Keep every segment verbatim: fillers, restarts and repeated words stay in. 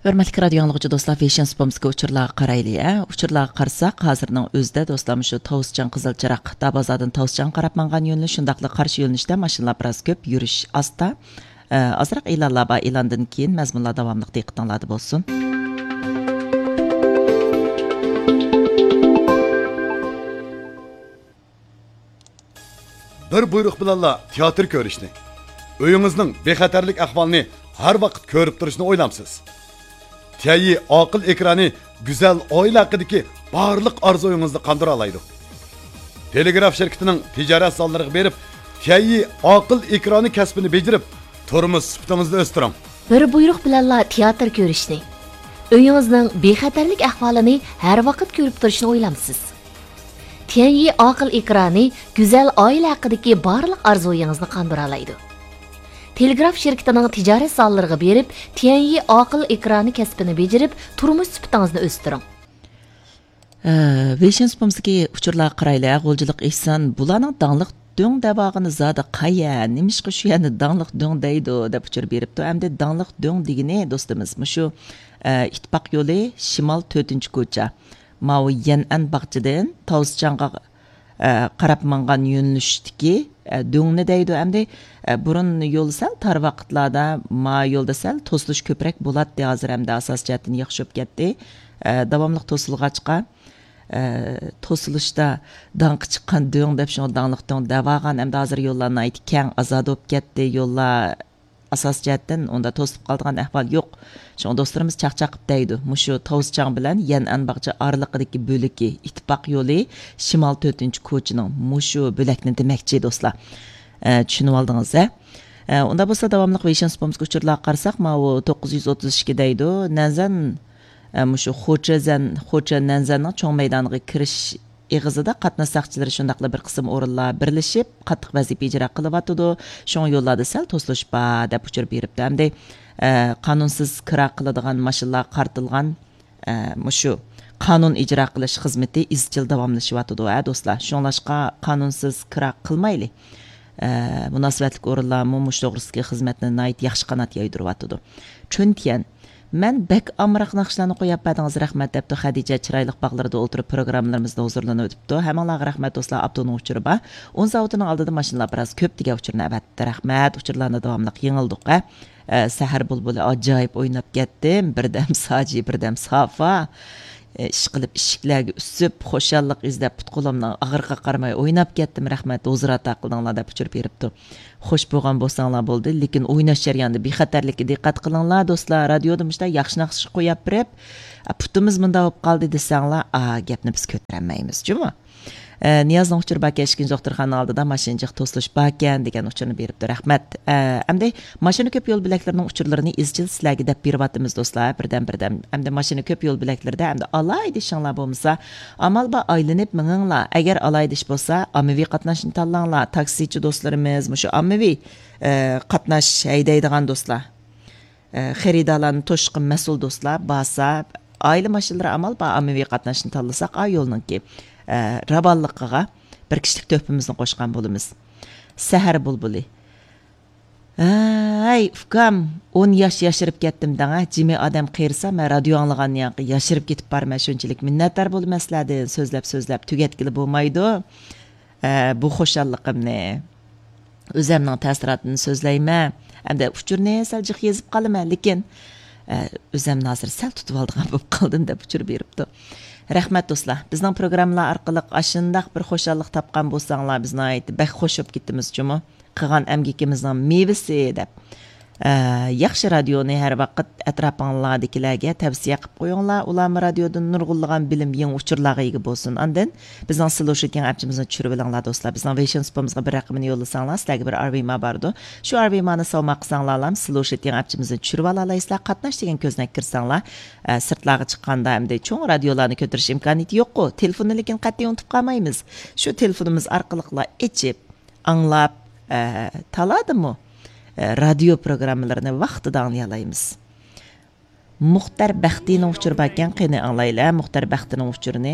Hörmətli radio anlıqçı dostlar, Fashion Spoms'ga uçurlarga qaraylı. Uçurlarga qarasaq, hazırның özdə dostlar şu Tavuscan Qızılçıraq Dabazadan Tavuscan qarab manğan yönlü şundaqlı qarşı yönlüşdə maşınlar biraz köp, yürüş asta. Azraq elanlar ba elandan keyin məzmunlar davamlıq diqqətinizdə bolsun. Bir buyruq bilanla teatr ko'rishni, uyingizning bexatarlik ahvolini har vaqt ko'rib turishni o'ylamsiz. Tayyi aql ekrani güzel oila haqidagi barliq orzuyingizni qandira oladi. Telegraf şirketining tijorat sonlariga berib, Tayyi aql ekrani kasbini bejirib, turmush sifatingizni o'stiring. Bir buyruq bilanla teatr ko'rishni, uyingizning bexatarlik ahvolini har vaqt ko'rib turishni o'ylamsiz. Tayyi aql ekrani güzel oila haqidagi barliq orzuyingizni qandira oladi. Telegraf şirketining tijorat sonlariga berib, Tayyi aql ekrani kasbini bejirib, turmush sifatingizni o'stiring. Fashion Spoms'ga uçurlarga qaraylar, g'oljilik ihson bularning dangliq döng davog'ini zodi qaya, nimishqa shu yerni dangliq döng deydi deb uçur beribdi. Hamda dangliq döng degini do'stimiz, shu ittifoq yo'li shimol to'rtinchi ko'cha. Mau Yan'an bog'chidan Tavuscanga qarab mangan yo'nalishdagi döngni deydi. Hamda burun yo'l sal tar vaqtlarda ma yo'lda sal to'silish ko'proq bo'ladi. Hozir hamda asos jihatdan yaxshi bo'lib ketdi. Davomli to'silg'achqa to'silishda danqi chiqqan döng deb shu dangliq döng davagan hamda hozir yo'llarni aytib keng azod bo'lib ketdi. Yo'llar asos jihatdan unda to'silib qolgan ahvol yo'q. Shu do'stlarimiz chaqchaqib deydi. Mushu Tavuscan bilan Yan'an bog'cha oraliqidagi bo'ligi ittifoq yo'li shimol to'rtinchi ko'chaning mushu bo'lakni demakchi do'stlar. Tushunib oldingiz-a? Unda bo'lsa davomli Fashion Spoms'ga uçurlarga qarasak, ma u to'qqiz yuz o'ttiz ikki deydi. Nanzan mushu Xo'jazan, Xo'ja Nanzanning cho'ng maydoniga kirish eg'izida qatnashchilar shundaqla bir qism o'rinlar birlashib qattiq vazifa ijro qilyapti. Shon yo'llarda sal to'silish bor deb uçur beribdi. Hamda qonunsiz kira qiladigan mashinalar qartilgan mushu qonun ijro qilish xizmati izchil davomlashyapti do'stlar. Shunlashqa qonunsiz kira qilmayli. Munosabatli o'rinlar mush to'g'risidagi xizmatni nayt yaxshi qanot yaydiryapti. Chuntiyan men bek amraq naqshlarni qo'yib berdingiz, rahmat debdi Xadija chiroyli bog'larda o'tirib programmalarimizda huzurlanib o'tibdi. Hammalarga rahmat do'stlar, Abduning uchuri bor. o'n zavodining oldida mashinalar biroz ko'p degan uchurni abatdi. Rahmat, uchurlarni davomli yengildik. Sahar bulbuli ajoyib o'ynab ketdim. Birdam Saji, birdam Safa. Ish qilib ishiklarga usib, xo'shallik izlab putqulimdan og'irqa qaramay o'ynab ketdim. Rahmat, o'zrata qildinglar deb uchur beribdi. Xo'sh bo'lgan bo'lsanglar bo'ldi, lekin o'ynash jarayonida bexatarlikka diqqat qilinglar do'stlar. Radioda mishda yaxshi naqsh qo'yib berib, putimiz bunda bo'lib qoldi desanglar, a gapni biz ko'tarmaymiz, juma. Niyozning uchur baka ikkinchi doktorxona oldida mashinchiq to'silish bakan degan uchurni beribdi. Rahmat. Hamda mashina ko'p yo'l bilaklarining uchurlarini izchil sizlarga deb beryapmiz do'stlar. Birdan birdan. Hamda mashina ko'p yo'l bilaklarida hamda alaydishinglar bo'lmasa, amal ba aylanib minginglar. Agar alaydish bo'lsa, ommaviy qatnashni tanlanglar. Taksichi do'stlarimiz, mushu ommaviy qatnash haydaydigan do'stlar. Xaridorlarni to'shqin mas'ul do'stlar, basa oila mashinalari amal ba ommaviy qatnashni tanlasak, ay yo'lninki raballiqqa bir kishilik to'pimizni qo'shgan bo'lamiz. Sahar bulbuli. Ay, ukam o'n yosh yashirib ketdim danga, jimi odam qirsa, men radio anglagan yoqqa yashirib ketib barman, shunchalik minnatdor bo'lmaslardan so'zlab-so'zlab tugatkili bo'lmaydi. Bu xo'shalliqimni o'zimning ta'sirotini so'zlayman. Hamda uchurni sal jiq yezib qolaman, lekin o'zimni hozir sal tutib oldigan bo'lib qoldim deb uchur beribdi. Rahmat do'stlar, bizning programmalar orqali ashundaq bir xo'shallik topgan bo'lsanglar, bizni aytib, bak xo'sh bo'lib ketdimiz juma. Qilgan amgikimizning mevasi deb. Yaxshi radioni har vaqt atrofingizdagilarga tavsiya qilib qo'yinglar. Ular radiodan nurg'unlagan bilim, yangi uchurlarga ega bo'lsin. Andan bizning Slушать appimizni tushirib olinglar do'stlar. Bizning Fashion Spoms'ga bir raqamini yo'lasanglar, sizlarga bir R V M bordi. Shu R V M'ni savma qilsanglar ham Slушать appimizni tushirib olasizlar. Qatnash degan ko'znak kirsanglar, sirtlarga chiqqanda hamda cho'ng radiolarni ko'tarish imkoniyati yo'q-ku. Telefonni lekin qat'iy unutib qolmaymiz. Shu telefonimiz orqali ichib, anglab, taladimi? Radio programmalarını vaqtida anglayamiz. Muxtar Baxtining uchur bakan qani anglaylar. Muxtar Baxtining uchurni.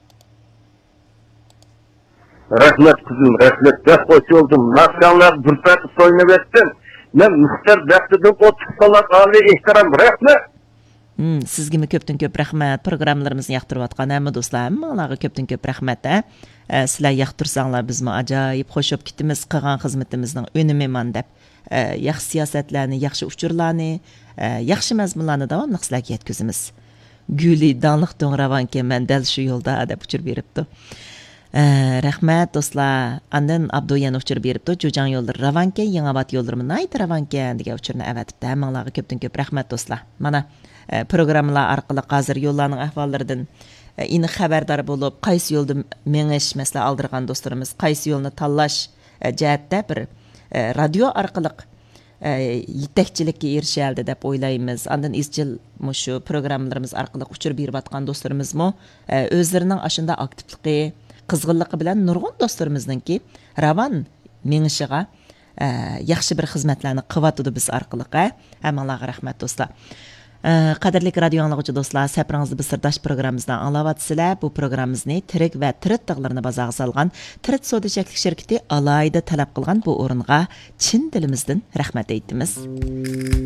Rahmat kızım, rahmat. Bak hoş oldum. Maşallah bir parça soyunub ettim. Men Muxtar Baxtining otuz salat ali ihtiram rahmat. Hmm, sizga ko'pdan ko'p rahmat. Programmalarimizni yoqtirayotgan hamma do'stlar, hammalarga ko'pdan ko'p rahmat. E, sizlar yoqtirsanglar bizmi ajoyib xo'shib ketimiz qilgan xizmatimizning unumi man deb. E, yaxshi siyosatlarni, yaxshi uchurlarni, e, yaxshi mazmunlarni davomli sizlarga yetkazamiz. Guli danliq to'ng'ravanki men dal shu yo'lda deb uchur beribdi. E, rahmat do'stlar. Andan Abduyan uchur beribdi. Jo'jan yo'llar ravanki, Yangiobod yo'llarini ayt ravanki degan uchurni avatibdi. Hammalarga ko'pdan ko'p rahmat do'stlar. Mana programmalar orqali hozir yo'llarning ahvollaridan ini xabardor bo'lib, qaysi yo'lda mengish mesela aldirgan do'stlarimiz qaysi yo'lni tanlash jihatda bir radio orqali yetakchilikka erishaldi deb o'ylaymiz. Andan izchil shu programmalarimiz orqali uchur berib atgan do'stlarimizmi o'zlarining ashunda aktivligi, qizg'inligi bilan nurg'un do'stlarimizningki ravon mengishiga yaxshi bir xizmatlarni qilyotdi biz orqali. Hammalarga rahmat do'stlar. Qadrli radio anglag'uvchi do'stlar, saprangizni biz sirdosh programmamizdan anglayotsizlar. Bu programmamizni tirik va tirit tog'larini bazaga solgan Tirit savdo shakli shirkati alayida talab qilgan bu o'ringa chin dilimizdan rahmat aytamiz.